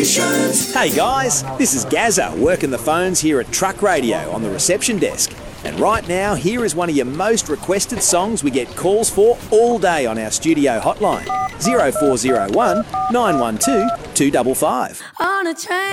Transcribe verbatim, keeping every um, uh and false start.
Stations. Hey guys, this is Gazza working the phones here at Truck Radio on the reception desk. And right now, here is one of your most requested songs we get calls for all day on our studio hotline. zero four zero one, nine one two, two five five. On a train.